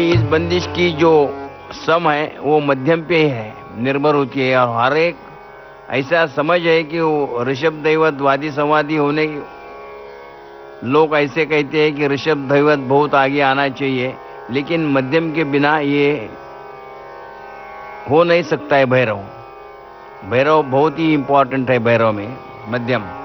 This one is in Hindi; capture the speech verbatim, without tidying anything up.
इस बंदिश की जो सम है वो मध्यम पे है निर्भर होती है, और हर एक ऐसा समझ है कि वो ऋषभ दैवत वादी संवादी होने, लोग ऐसे कहते हैं कि ऋषभ दैवत बहुत आगे आना चाहिए, लेकिन मध्यम के बिना ये हो नहीं सकता है। भैरव भैरव बहुत ही इंपॉर्टेंट है, भैरव में मध्यम।